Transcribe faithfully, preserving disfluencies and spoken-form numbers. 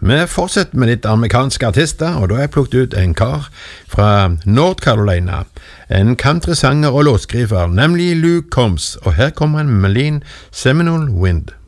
Vi fortsetter med litt amerikanske artister, og da har jeg plukket ut en kar fra North Carolina. En countrysanger og låtskriver, nemlig Luke Combs, og her kommer han med Marlene Seminole Wind.